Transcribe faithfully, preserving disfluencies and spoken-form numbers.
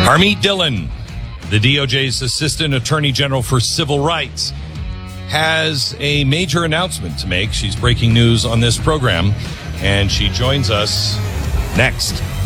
Harmeet Dillon, the D O J's Assistant Attorney General for Civil Rights, has a major announcement to make. She's breaking news on this program, and she joins us next.